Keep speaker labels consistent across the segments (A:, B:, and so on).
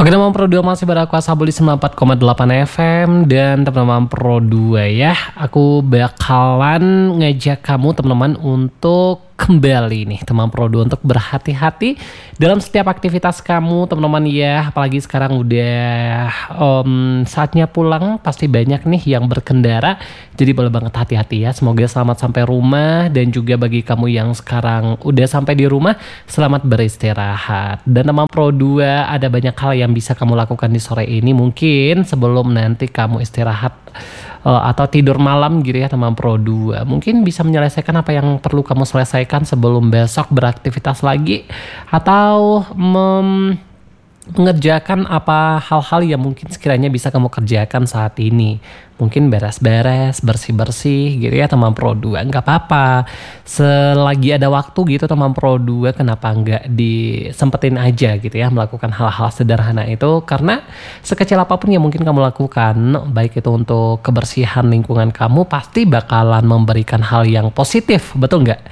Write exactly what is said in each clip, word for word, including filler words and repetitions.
A: Oke, teman Pro dua masih pada aku Asabuli sembilan puluh empat koma delapan F M. Dan teman-teman Pro dua ya, aku bakalan ngajak kamu teman-teman untuk kembali nih teman Pro dua untuk berhati-hati dalam setiap aktivitas kamu teman-teman ya. Apalagi sekarang udah um, saatnya pulang, pasti banyak nih yang berkendara, jadi boleh banget hati-hati ya. Semoga selamat sampai rumah, dan juga bagi kamu yang sekarang udah sampai di rumah, selamat beristirahat. Dan teman Pro dua, ada banyak hal yang bisa kamu lakukan di sore ini mungkin sebelum nanti kamu istirahat uh, atau tidur malam gitu ya teman Pro dua. Mungkin bisa menyelesaikan apa yang perlu kamu selesaikan sebelum besok beraktivitas lagi, atau mem mengerjakan apa hal-hal yang mungkin sekiranya bisa kamu kerjakan saat ini. Mungkin beres-beres, bersih-bersih gitu ya teman Pro dua. Nggak apa-apa, selagi ada waktu gitu teman Pro dua, kenapa nggak disempetin aja gitu ya melakukan hal-hal sederhana itu. Karena sekecil apapun yang mungkin kamu lakukan, baik itu untuk kebersihan lingkungan kamu, pasti bakalan memberikan hal yang positif, betul nggak?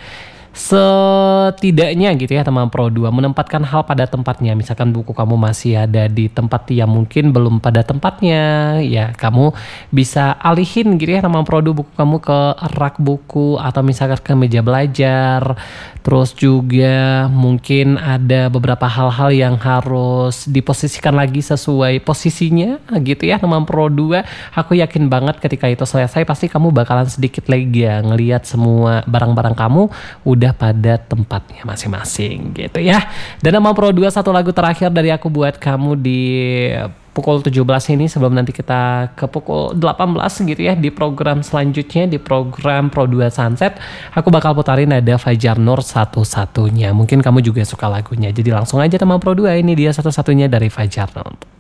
A: Setidaknya gitu ya teman Pro dua, menempatkan hal pada tempatnya. Misalkan buku kamu masih ada di tempat yang mungkin belum pada tempatnya, ya kamu bisa alihin gitu ya teman Pro dua buku kamu ke rak buku, atau misalkan ke meja belajar. Terus juga mungkin ada beberapa hal-hal yang harus diposisikan lagi sesuai posisinya gitu ya teman Pro dua. Aku yakin banget ketika itu selesai, pasti kamu bakalan sedikit lega ngelihat semua barang-barang kamu udah pada tempatnya masing-masing gitu ya. Dan teman Pro dua, satu lagu terakhir dari aku buat kamu di pukul tujuh belas ini, sebelum nanti kita ke pukul delapan belas gitu ya di program selanjutnya, di program Pro dua Sunset. Aku bakal putarin ada Fajar Nur, Satu-Satunya. Mungkin kamu juga suka lagunya, jadi langsung aja teman Pro dua, ini dia Satu-Satunya dari Fajar Nur.